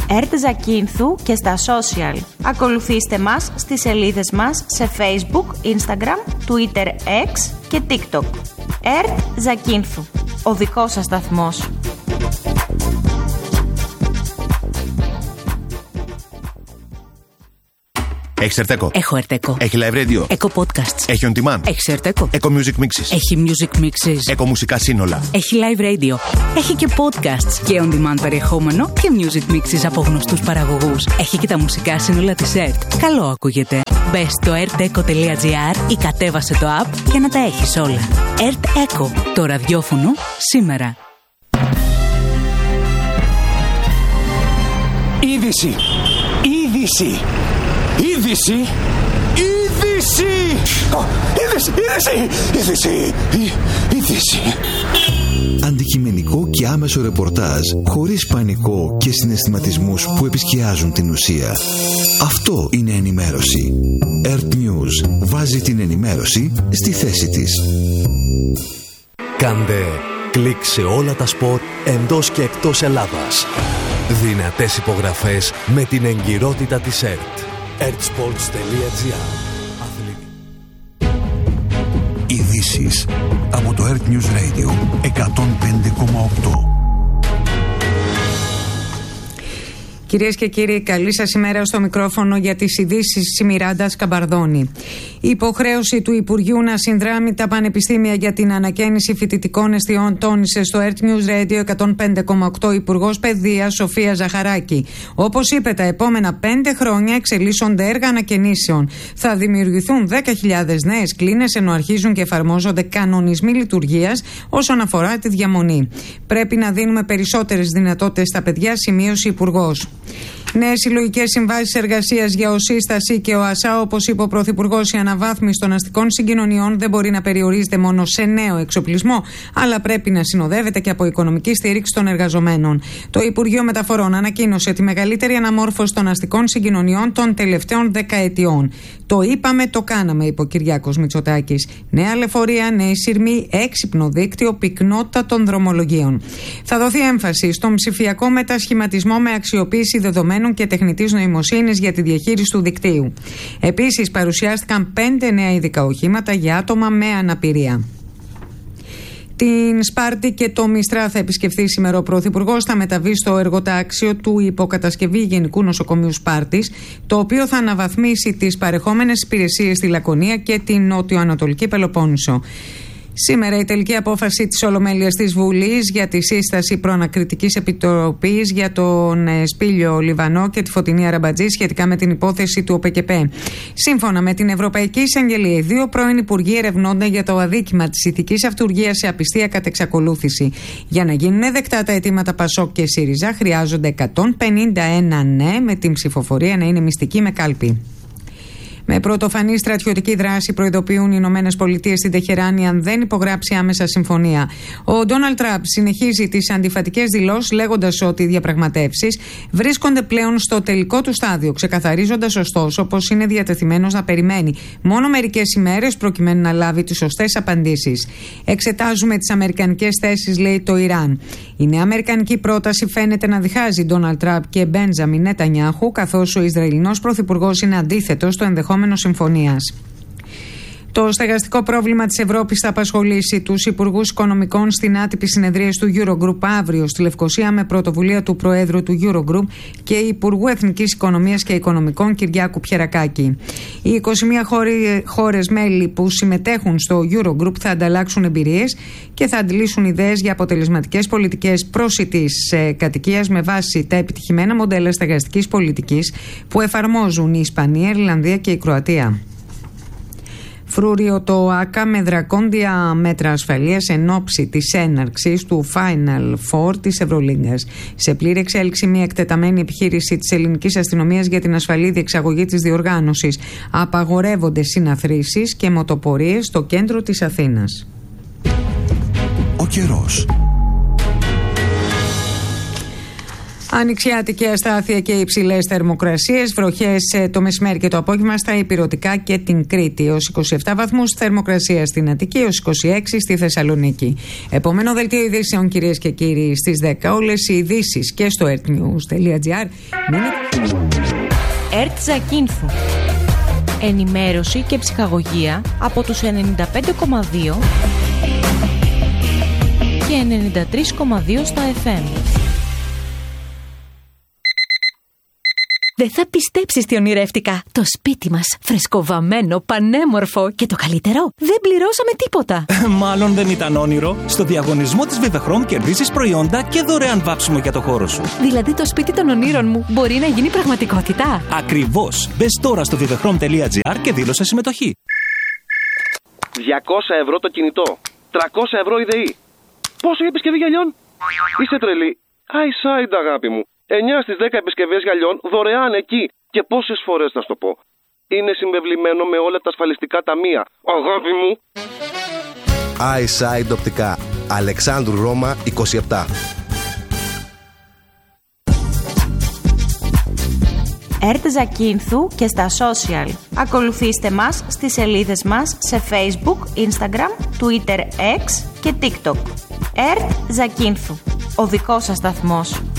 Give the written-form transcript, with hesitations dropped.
ΕΡΤ Ζακίνθου και στα social. Ακολουθήστε μας στις σελίδες μας σε Facebook, Instagram, Twitter, X και TikTok. ΕΡΤ Ζακίνθου, ο δικός σας σταθμός. Έχεις Ερτέκο? Έχω Ερτέκο. Έχει live radio? Έχω podcasts. Έχει on demand? Έχει Ερτέκο. Eco Music Mixes? Έχει music mixes. Eco μουσικά σύνολα? Έχει live radio. Έχει και podcasts και on demand περιεχόμενο και music mixes από γνωστούς παραγωγούς. Έχει και τα μουσικά σύνολα της ΕΡΤ. Καλό ακούγεται. Μπες στο erteco.gr ή κατέβασε το app για να τα έχεις όλα. ΕΡΤ Eco, το ραδιόφωνο σήμερα. Είδηση! Είδηση! Είδηση! Είδηση! Είδηση! Είδηση! Αντικειμενικό και άμεσο ρεπορτάζ, χωρίς πανικό και συναισθηματισμούς που επισκιάζουν την ουσία. Αυτό είναι ενημέρωση. Earth News βάζει την ενημέρωση στη θέση της. Κάντε κλικ σε όλα τα σποτ εντός και εκτός Ελλάδας. Δυνατές υπογραφές με την εγκυρότητα της ΕΡΤ. ertsports.gr. Ειδήσεις από το Earth News Radio 105,8. Κυρίες και κύριοι, καλή σας ημέρα στο μικρόφωνο για τις ειδήσεις η Μιράντα Σκαμπαρδώνη. Η υποχρέωση του Υπουργείου να συνδράμει τα πανεπιστήμια για την ανακαίνιση φοιτητικών εστιών τόνισε στο Earth News Radio 105,8 Υπουργός Παιδείας Σοφία Ζαχαράκη. Όπως είπε, τα επόμενα 5 χρόνια εξελίσσονται έργα ανακαινήσεων. Θα δημιουργηθούν 10.000 νέες κλίνες, ενώ αρχίζουν και εφαρμόζονται κανονισμοί λειτουργίας όσον αφορά τη διαμονή. Πρέπει να δίνουμε περισσότερες δυνατότητες στα παιδιά, σημείωσε Υπουργός. Νέες συλλογικές συμβάσεις εργασίας για οσύσταση και ΟΑΣΑ, όπως είπε ο Πρωθυπουργός, η αναβάθμιση των αστικών συγκοινωνιών δεν μπορεί να περιορίζεται μόνο σε νέο εξοπλισμό, αλλά πρέπει να συνοδεύεται και από οικονομική στήριξη των εργαζομένων. Το Υπουργείο Μεταφορών ανακοίνωσε τη μεγαλύτερη αναμόρφωση των αστικών συγκοινωνιών των τελευταίων δεκαετιών. Το είπαμε, το κάναμε, είπε ο Κυριάκος Μητσοτάκης. Νέα λεωφορεία, νέοι σειρμοί, έξυπνο δίκτυο, πυκνότητα των δρομολογίων. Θα δοθεί έμφαση στον ψηφιακό μετασχηματισμό με αξιοποίηση δεδομένων και τεχνητής νοημοσύνης για τη διαχείριση του δικτύου. Επίσης, παρουσιάστηκαν 5 νέα ειδικά οχήματα για άτομα με αναπηρία. Την Σπάρτη και το Μιστρά θα επισκεφθεί σήμερα ο Πρωθυπουργός. Θα μεταβεί στο εργοτάξιο του υποκατασκευή Γενικού Νοσοκομείου Σπάρτης, το οποίο θα αναβαθμίσει τις παρεχόμενες υπηρεσίες στη Λακωνία και την νότιο-ανατολική Πελοπόννησο. Σήμερα η τελική απόφαση της Ολομέλειας της Βουλής για τη σύσταση προανακριτικής επιτροπής για τον Σπήλιο Λιβανό και τη Φωτεινή Αραμπατζή σχετικά με την υπόθεση του ΟΠΕΚΕΠΕ. Σύμφωνα με την Ευρωπαϊκή Εισαγγελία, οι 2 πρώην υπουργοί ερευνώνται για το αδίκημα της ηθικής αυτουργίας σε απιστία κατ' εξακολούθηση. Για να γίνουν δεκτά τα αιτήματα Πασόκ και ΣΥΡΙΖΑ, χρειάζονται 151 ναι, με την ψηφοφορία να είναι μυστική με κάλπη. Με πρωτοφανή στρατιωτική δράση προειδοποιούν οι Ηνωμένες Πολιτείες στην Τεχεράνη αν δεν υπογράψει άμεσα συμφωνία. Ο Ντόναλντ Τραμπ συνεχίζει τις αντιφατικές δηλώσεις, λέγοντας ότι οι διαπραγματεύσεις βρίσκονται πλέον στο τελικό του στάδιο, ξεκαθαρίζοντας ωστόσο πως είναι διατεθειμένος να περιμένει μόνο μερικές ημέρες προκειμένου να λάβει τις σωστές απαντήσεις. Εξετάζουμε τις αμερικανικές θέσεις, λέει το Ιράν. Η νέα αμερικανική πρόταση φαίνεται να διχάζει Ντόναλντ Τραμπ και Μπέντζαμιν Νετανιάχου, καθώς ο Ισραηλινός πρωθυπουργός είναι αντίθετος στο ενδεχόμενο συμφωνίας. Το στεγαστικό πρόβλημα της Ευρώπης θα απασχολήσει τους υπουργούς οικονομικών στην άτυπη συνεδρίαση του Eurogroup αύριο στη Λευκοσία με πρωτοβουλία του Προέδρου του Eurogroup και Υπουργού Εθνικής Οικονομίας και Οικονομικών Κυριάκου Πιερακάκη. Οι 21 χώρες μέλη που συμμετέχουν στο Eurogroup θα ανταλλάξουν εμπειρίες και θα αντιλήσουν ιδέες για αποτελεσματικές πολιτικές πρόσιτης κατοικίας με βάση τα επιτυχημένα μοντέλα στεγαστικής πολιτικής που εφαρμόζουν η Ισπανία, η Ιρλανδία και η Κροατία. Φρούριο το ΆΚΑ με δρακόντια μέτρα ασφαλείας εν ώψη της έναρξης του Final Four της Ευρωλίγκας. Σε πλήρη εξέλιξη μια εκτεταμένη επιχείρηση της ελληνικής αστυνομίας για την ασφαλή διεξαγωγή της διοργάνωσης. Απαγορεύονται συναθρήσεις και μοτοπορίες στο κέντρο της Αθήνας. Ο καιρός. Ανοιξιάτικη αστάθεια και υψηλές θερμοκρασίες, βροχές το μεσημέρι και το απόγευμα στα Ηπειρωτικά και την Κρήτη. Ως 27 βαθμούς θερμοκρασία στην Αττική, ως 26 στη Θεσσαλονίκη. Επόμενο δελτίο ειδήσεων, κυρίες και κύριοι, στις 10. Όλες οι ειδήσεις και στο ertnews.gr. ΕΡΤ Ζακίνθου. Ενημέρωση και ψυχαγωγία από τους 95,2 και 93,2 στα FM. Δεν θα πιστέψεις τι ονειρεύτηκα. Το σπίτι μας, φρεσκοβαμμένο, πανέμορφο και το καλύτερο, δεν πληρώσαμε τίποτα. Μάλλον δεν ήταν όνειρο. Στο διαγωνισμό της Vivechrom κερδίζεις προϊόντα και δωρεάν βάψιμο για το χώρο σου. Δηλαδή το σπίτι των ονείρων μου μπορεί να γίνει πραγματικότητα. Ακριβώς. Μπες τώρα στο vivechrom.gr και δήλωσε συμμετοχή. 200 ευρώ το κινητό. 300 ευρώ η ΔΕΗ. Πόσο η επισκευή γυαλιών? Είσαι τρελή. iSide, αγάπη μου. 9 στις 10 επισκευές γυαλιών δωρεάν εκεί. Και πόσες φορές θα σου το πω? Είναι συμβεβλημένο με όλα τα ασφαλιστικά ταμεία. Αγάπη μου. iSide οπτικά. Αλεξάνδρου Ρώμα 27. ΕΡΤ Ζακίνθου και στα social. Ακολουθήστε μας στις σελίδες μας σε Facebook, Instagram, Twitter, X και TikTok. ΕΡΤ Ζακίνθου. Ο δικός σας σταθμός.